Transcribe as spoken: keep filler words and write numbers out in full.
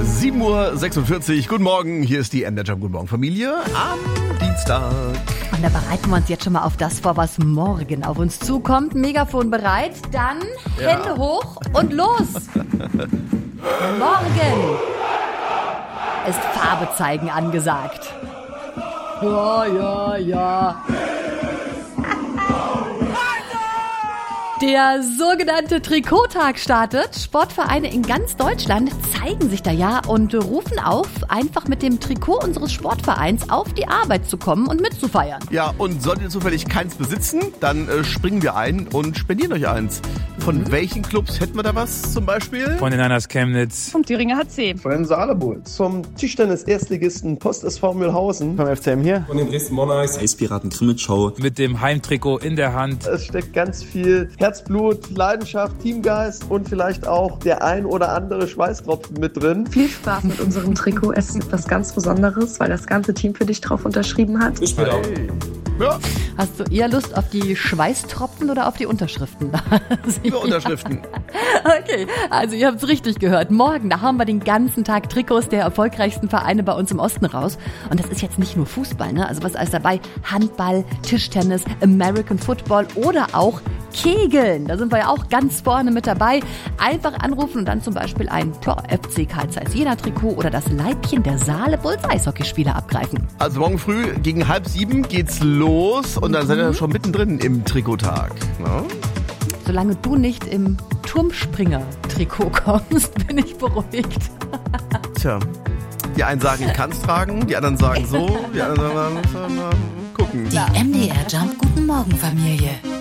sieben Uhr sechsundvierzig, guten Morgen, hier ist die M D Jam Guten Morgen Familie am Dienstag. Und da bereiten wir uns jetzt schon mal auf das vor, was morgen auf uns zukommt. Megafon bereit, dann Ja. Hände hoch und los. Morgen ist Farbe zeigen angesagt. Ja, ja, ja. Der sogenannte Trikottag startet. Sportvereine in ganz Deutschland zeigen sich da ja und rufen auf, einfach mit dem Trikot unseres Sportvereins auf die Arbeit zu kommen und mitzufeiern. Ja, und solltet ihr zufällig keins besitzen, dann äh, springen wir ein und spendieren euch eins. Von mhm. welchen Clubs hätten wir da was zum Beispiel? Von den Niners Chemnitz. Vom Thüringer H C. Von den Saarlebulls. Vom Tischtennis-Erstligisten Post S V Mühlhausen. Vom F C M hier. Von den Dresden Monarchs. Eispiraten Krimitschau. Mit dem Heimtrikot in der Hand. Es steckt ganz viel Herzblut, Leidenschaft, Teamgeist und vielleicht auch der ein oder andere Schweißtropfen mit drin. Viel Spaß mit unserem Trikot. Es ist etwas ganz Besonderes, weil das ganze Team für dich drauf unterschrieben hat. Bis später. Hey. Ja, Hast du eher Lust auf die Schweißtropfen oder auf die Unterschriften? über Unterschriften. Okay, also ihr habt es richtig gehört. Morgen, da haben wir den ganzen Tag Trikots der erfolgreichsten Vereine bei uns im Osten raus. Und das ist jetzt nicht nur Fußball, ne? Also was ist alles dabei? Handball, Tischtennis, American Football oder auch Kegeln. Da sind wir ja auch ganz vorne mit dabei. Einfach anrufen und dann zum Beispiel ein ja, F C Karl Zeiss Jena Trikot oder das Leibchen der Saarlebulls Eishockeyspieler abgreifen. Also morgen früh gegen halb sieben geht's los und dann seid ihr schon mittendrin im Trikottag. Ne? Solange du nicht im Turmspringer-Trikot kommst, bin ich beruhigt. Tja, die einen sagen, ich kann's tragen, die anderen sagen so, die anderen sagen, gucken. Die M D R Jump Guten Morgen Familie.